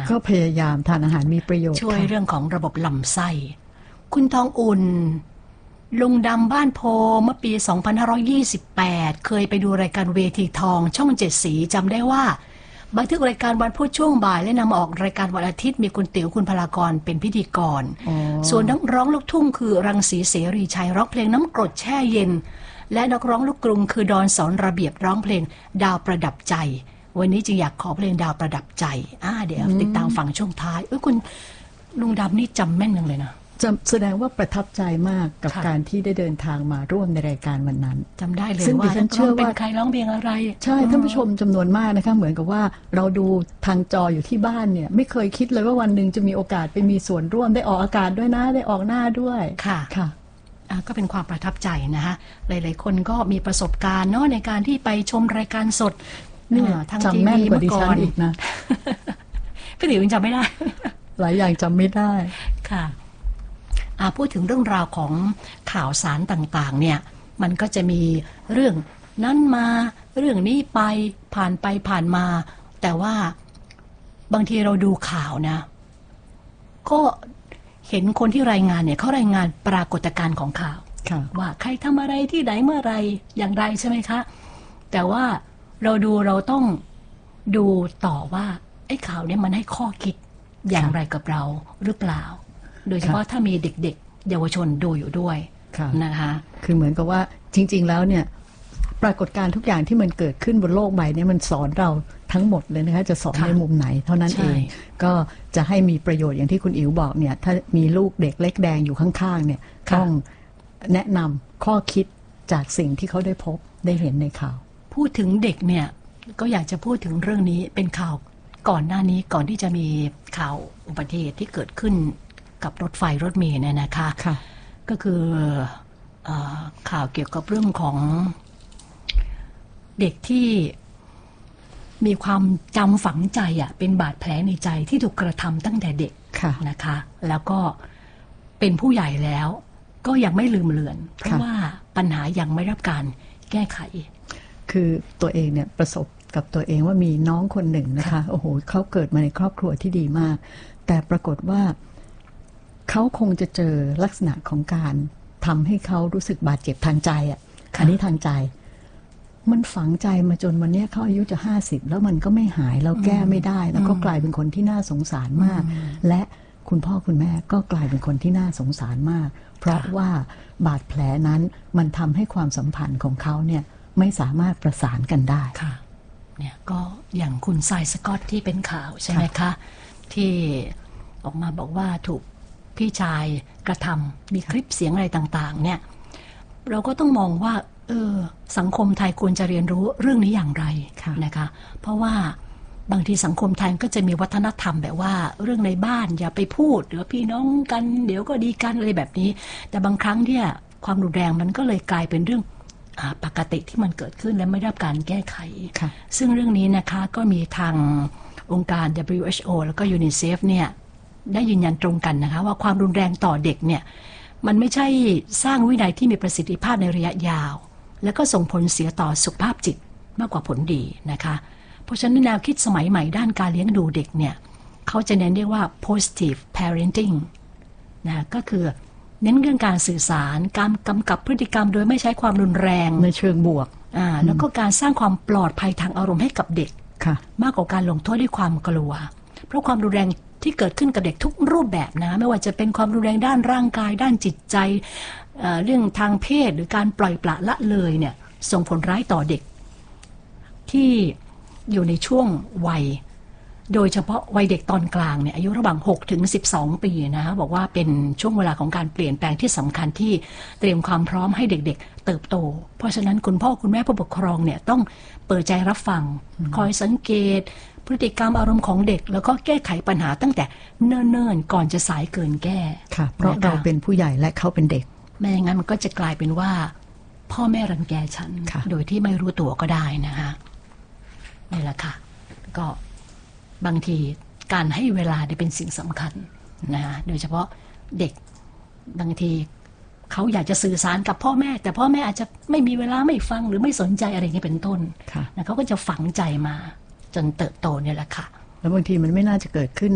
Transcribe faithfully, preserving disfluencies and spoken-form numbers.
ก็พยายามทานอาหารมีประโยชน์ช่วยเรื่องของระบบลำไส้คุณทองอุ่นลุงดำบ้านโพเมื่อปีสองพันห้าร้อยยี่สิบแปดเคยไปดูรายการเวทีทองช่องเจ็ดสีจำได้ว่าบันทึกรายการวันพุธช่วงบ่ายและนำออกรายการวันอาทิตย์มีคุณติ๋วคุณพลากรเป็นพิธีกรส่วนนักร้องลูกทุ่งคือรังสีเสรีชัยร้องเพลงน้ำกรดแช่เย็นและนักร้องลูกกรุงคือดอนสอนระเบียบร้องเพลงดาวประดับใจวันนี้จึงอยากขอเพลงดาวประดับใจอ่าเดี๋ยวติดตามฟังช่วงท้ายเอ้ยคุณลุงดำนี่จำแม่นยังเลยนะจะแสดงว่าประทับใจมากกับการที่ได้เดินทางมาร่วมในรายการวันนั้นจำได้เลยว่าฉันเชื่อว่าเป็นใครร้องเพลงอะไรใช่ท่านผู้ชมจำนวนมากนะคะเหมือนกับว่าเราดูทางจออยู่ที่บ้านเนี่ยไม่เคยคิดเลยว่าวันหนึ่งจะมีโอกาสไปมีส่วนร่วมได้ออกอากาศด้วยนะได้ออกหน้าด้วยค่ะค่ะก็เป็นความประทับใจนะคะหลายๆคนก็มีประสบการณ์เนาะในการที่ไปชมรายการสดทางทีวีเมื่อก่อนอีกนะพี่ติ๋วยังจำไม่ได้หลายอย่างจำไม่ได้ค่ะพูดถึงเรื่องราวของข่าวสารต่างๆเนี่ยมันก็จะมีเรื่องนั้นมาเรื่องนี้ไปผ่านไปผ่านมาแต่ว่าบางทีเราดูข่าวนะก็เห็นคนที่รายงานเนี่ยเขารายงานปรากฏการณ์ของข่าวว่าใครทำอะไรที่ไหนเมื่อไรอย่างไรใช่ไหมคะแต่ว่าเราดูเราต้องดูต่อว่าไอ้ข่าวเนี่ยมันให้ข้อคิดอย่างไรกับเราหรือเปล่าโดยเฉพาะถ้ามีเด็กๆเยาวชนดูอยู่ด้วยนะคะคือเหมือนกับว่าจริงๆแล้วเนี่ยปรากฏการณ์ทุกอย่างที่มันเกิดขึ้นบนโลกใบนี้มันสอนเราทั้งหมดเลยนะคะจะสอนในมุมไหนเท่านั้นเองก็จะให้มีประโยชน์อย่างที่คุณอิ๋วบอกเนี่ยถ้ามีลูกเด็กเล็กแดงอยู่ข้างๆเนี่ยต้องแนะนำข้อคิดจากสิ่งที่เขาได้พบได้เห็นในข่าวพูดถึงเด็กเนี่ยก็อยากจะพูดถึงเรื่องนี้เป็นข่าวก่อนหน้านี้ก่อนที่จะมีข่าวอุบัติเหตุที่เกิดขึ้นกับรถไฟรถเมล์เนี่ยนะคะก็คือเอ่อข่าวเกี่ยวกับเรื่องของเด็กที่มีความจำฝังใจอ่ะเป็นบาดแผลในใจที่ถูกกระทำตั้งแต่เด็กนะคะแล้วก็เป็นผู้ใหญ่แล้วก็ยังไม่ลืมเลือนเพราะว่าปัญหายังไม่รับการแก้ไขคือตัวเองเนี่ยประสบกับตัวเองว่ามีน้องคนหนึ่งนะคะโอ้โหเขาเกิดมาในครอบครัวที่ดีมากแต่ปรากฏว่าเขาคงจะเจอลักษณะของการทำให้เขารู้สึกบาดเจ็บทางใจอ่ะอันนี้ทางใจมันฝังใจมาจนวันนี้เขาอายุจะห้าสิบแล้วมันก็ไม่หายแล้วแก้ไม่ได้แล้วก็กลายเป็นคนที่น่าสงสารมากและคุณพ่อคุณแม่ก็กลายเป็นคนที่น่าสงสารมากเพราะว่าบาดแผลนั้นมันทำให้ความสัมพันธ์ของเขาเนี่ยไม่สามารถประสานกันได้ค่ะเนี่ยก็อย่างคุณทรายสกอตที่เป็นข่าวใช่ไหมคะที่ออกมาบอกว่าถูกพี่ชายกระทำมีคลิปเสียงอะไรต่างๆเนี่ยเราก็ต้องมองว่าเออสังคมไทยควรจะเรียนรู้เรื่องนี้อย่างไรนะคะเพราะว่าบางทีสังคมไทยก็จะมีวัฒนธรรมแบบว่าเรื่องในบ้านอย่าไปพูดหรือพี่น้องกันเดี๋ยวก็ดีกันอะไรแบบนี้แต่บางครั้งเนี่ยความรุนแรงมันก็เลยกลายเป็นเรื่องปกติที่มันเกิดขึ้นและไม่ได้รับการแก้ไขซึ่งเรื่องนี้นะคะก็มีทางองค์การ ดับเบิลยู เอช โอ แล้วก็ยูนิเซฟเนี่ยได้ยืนยันตรงกันนะคะว่าความรุนแรงต่อเด็กเนี่ยมันไม่ใช่สร้างวินัยที่มีประสิทธิภาพในระยะยาวแล้วก็ส่งผลเสียต่อสุขภาพจิตมากกว่าผลดีนะคะเพราะฉะนั้นแนวคิดสมัยใหม่ด้านการเลี้ยงดูเด็กเนี่ยเขาจะเน้นเรียกว่า positive parenting นะก็คือเน้นเรื่องการสื่อสารการกำกับพฤติกรรมโดยไม่ใช้ความรุนแรงในเชิงบวกอ่าแล้วก็การสร้างความปลอดภัยทางอารมณ์ให้กับเด็กมากกว่าการลงโทษด้วยความกลัวเพราะความรุนแรงที่เกิดขึ้นกับเด็กทุกรูปแบบนะไม่ว่าจะเป็นความรุนแรงด้านร่างกายด้านจิตใจ เอ่อ เรื่องทางเพศหรือการปล่อยปละละเลยเนี่ยส่งผลร้ายต่อเด็กที่อยู่ในช่วงวัยโดยเฉพาะวัยเด็กตอนกลางเนี่ยอายุระหว่างหกถึงสิบสองปีนะคะบอกว่าเป็นช่วงเวลาของการเปลี่ยนแปลงที่สำคัญที่เตรียมความพร้อมให้เด็กๆเติบโตเพราะฉะนั้นคุณพ่อคุณแม่ผู้ปกครองเนี่ยต้องเปิดใจรับฟังคอยสังเกตพฤติกรรมอารมณ์ของเด็กแล้วก็แก้ไขปัญหาตั้งแต่เนิ่นๆก่อนจะสายเกินแก้ค่ะเพราะเราเป็นผู้ใหญ่และเขาเป็นเด็กไม่งั้นมันก็จะกลายเป็นว่าพ่อแม่รังแกฉันโดยที่ไม่รู้ตัวก็ได้นะคะนี่แหละค่ะก็บางทีการให้เวลาเป็นสิ่งสำคัญนะคะโดยเฉพาะเด็กบางทีเขาอยากจะสื่อสารกับพ่อแม่แต่พ่อแม่อาจจะไม่มีเวลาไม่ฟังหรือไม่สนใจอะไรอย่างนี้เป็นต้นนะเขาก็จะฝังใจมาจนเติบโตเนี่ยแหละค่ะแล้วบางทีมันไม่น่าจะเกิดขึ้น